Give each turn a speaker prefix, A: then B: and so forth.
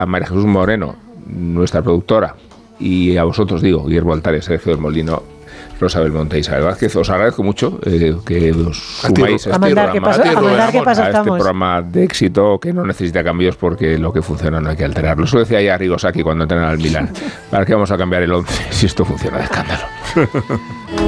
A: a María Jesús Moreno, nuestra productora, y a vosotros, digo, Guillermo Altares, Sergio del Molino, Rosa Belmonte y Isabel Vázquez, os agradezco mucho que os sumáis a este programa de éxito que no necesita cambios porque lo que funciona no hay que alterarlo. Eso decía ya Rigosaki cuando entrenan al Milan. ¿Para qué vamos a cambiar el 11 si esto funciona de escándalo?